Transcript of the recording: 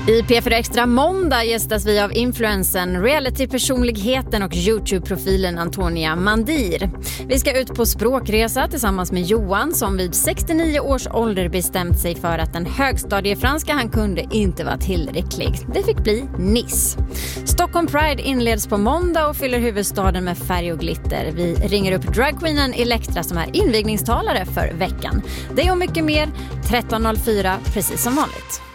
I P4 Extra måndag gästas vi av influensen, reality-personligheten och YouTube-profilen Antonia Mandir. Vi ska ut på språkresa tillsammans med Johan som vid 69 års ålder bestämt sig för att den högstadiefranska han kunde inte var tillräcklig. Det fick bli Nice. Stockholm Pride inleds på måndag och fyller huvudstaden med färg och glitter. Vi ringer upp dragqueenen Elektra som är invigningstalare för veckan. Det och mycket mer 13.04 precis som vanligt.